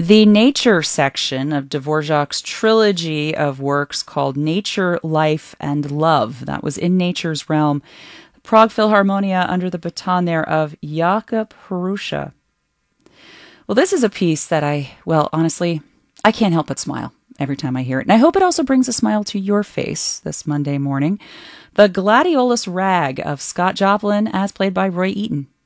The nature section of Dvorak's trilogy of works called Nature, Life, and Love. That was In Nature's Realm. Prague Philharmonia under the baton there of Jakub Hrusha. Well, this is a piece that honestly, I can't help but smile every time I hear it. And I hope it also brings a smile to your face this Monday morning. The Gladiolus Rag of Scott Joplin as played by Roy Eaton.